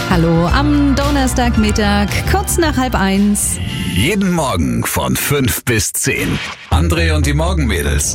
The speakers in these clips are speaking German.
Hallo am Donnerstagmittag, kurz nach 12:30. Jeden Morgen von 5 bis 10. André und die Morgenmädels.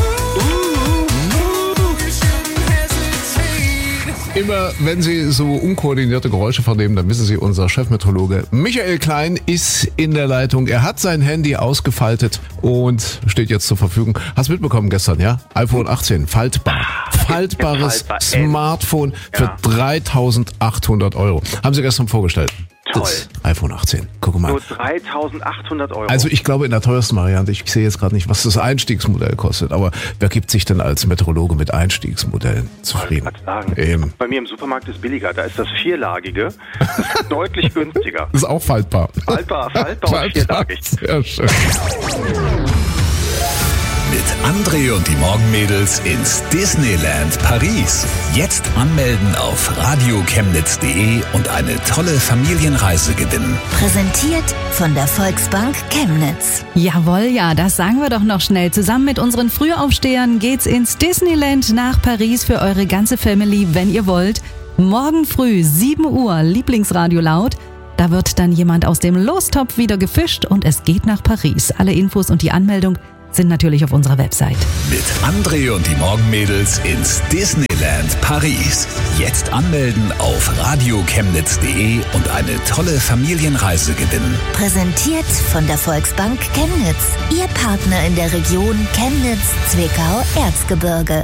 Immer wenn Sie so unkoordinierte Geräusche vernehmen, dann wissen Sie, unser Chefmeteorologe Michael Klein ist in der Leitung. Er hat sein Handy ausgefaltet und steht jetzt zur Verfügung. Hast du mitbekommen gestern, ja? iPhone 18, faltbar. Faltbares Smartphone für 3.800 Euro. Haben Sie gestern vorgestellt. Toll. Das iPhone 18. Guck mal. Nur 3.800 Euro. Also ich glaube in der teuersten Variante, ich sehe jetzt gerade nicht, was das Einstiegsmodell kostet, aber wer gibt sich denn als Meteorologe mit Einstiegsmodellen zufrieden? Ich sagen. Eben. Bei mir im Supermarkt ist billiger, da ist das vierlagige, das ist deutlich günstiger. Das ist auch faltbar. Faltbar und vierlagig. Sehr schön. Mit André und die Morgenmädels ins Disneyland Paris. Jetzt anmelden auf radiochemnitz.de und eine tolle Familienreise gewinnen. Präsentiert von der Volksbank Chemnitz. Jawohl, ja, das sagen wir doch noch schnell. Zusammen mit unseren Frühaufstehern geht's ins Disneyland nach Paris für eure ganze Family, wenn ihr wollt. Morgen früh, 7 Uhr, Lieblingsradio laut. Da wird dann jemand aus dem Lostopf wieder gefischt und es geht nach Paris. Alle Infos und die Anmeldung sind natürlich auf unserer Website. Mit André und die Morgenmädels ins Disneyland Paris. Jetzt anmelden auf radiochemnitz.de und eine tolle Familienreise gewinnen. Präsentiert von der Volksbank Chemnitz. Ihr Partner in der Region Chemnitz, Zwickau, Erzgebirge.